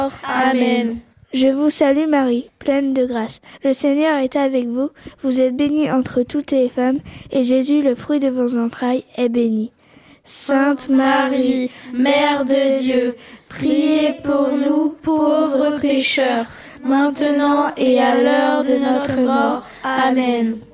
Amen. Je vous salue Marie, pleine de grâce. Le Seigneur est avec vous. Vous êtes bénie entre toutes les femmes, et Jésus, le fruit de vos entrailles, est béni. Sainte Marie, Mère de Dieu, priez pour nous pauvres pécheurs, maintenant et à l'heure de notre mort. Amen.